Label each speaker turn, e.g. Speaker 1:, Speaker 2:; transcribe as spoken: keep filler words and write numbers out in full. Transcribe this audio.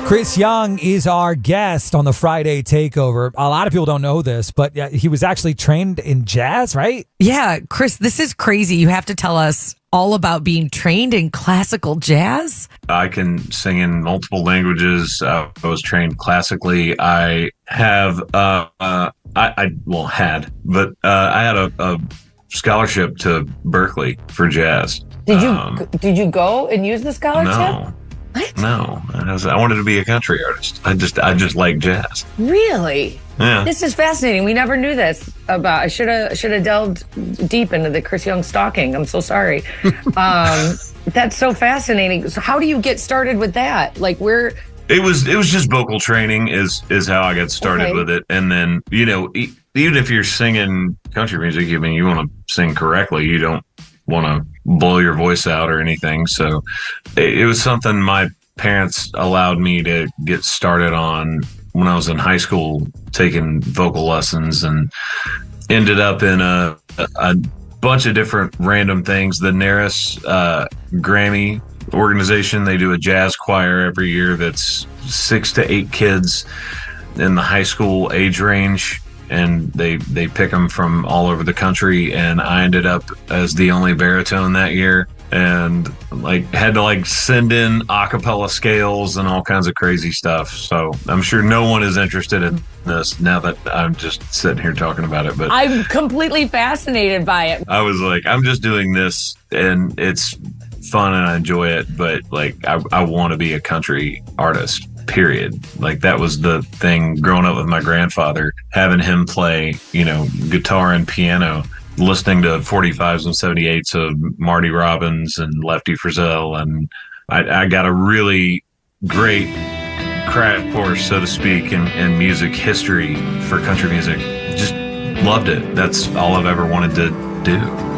Speaker 1: Chris Young is our guest on the Friday Takeover. A lot of people don't know this, but uh, he was actually trained in jazz, right?
Speaker 2: Yeah, Chris, this is crazy. You have to tell us all about being trained in classical jazz.
Speaker 3: I can sing in multiple languages. Uh, I was trained classically. I have, uh, uh, I, I well had, but uh, I had a, a scholarship to Berkeley for jazz.
Speaker 4: Did you
Speaker 3: Um,
Speaker 4: did you go and use the scholarship?
Speaker 3: no,
Speaker 4: What?
Speaker 3: no. I, was, I wanted to be a country artist. I just, I just like jazz.
Speaker 4: Really?
Speaker 3: Yeah.
Speaker 4: This is fascinating. We never knew this about. I should have should have delved deep into the Chris Young stalking. I'm so sorry. um, that's so fascinating. So how do you get started with that? Like where?
Speaker 3: It was it was just vocal training is is how I got started
Speaker 4: Okay.
Speaker 3: with it, and then you know e- even if you're singing country music, I mean you want to sing correctly. You don't want to blow your voice out or anything. So it, it was something my parents allowed me to get started on when I was in high school, taking vocal lessons, and ended up in a a, a bunch of different random things. The Naris uh, Grammy organization, they do a jazz choir every year that's six to eight kids in the high school age range, and they they pick them from all over the country, and I ended up as the only baritone that year, and like had to like send in a cappella scales and all kinds of crazy stuff. So I'm sure no one is interested in this now that I'm just sitting here talking about it, but
Speaker 4: I'm completely fascinated by it.
Speaker 3: I was like, I'm just doing this and it's fun and I enjoy it, but like I, I want to be a country artist, period. Like that was the thing growing up with my grandfather, having him play, you know, guitar and piano, listening to forty-fives and seventy-eights of Marty Robbins and Lefty Frizzell. And I, I got a really great crash course, so to speak, in, in music history for country music. Just loved it. That's all I've ever wanted to do.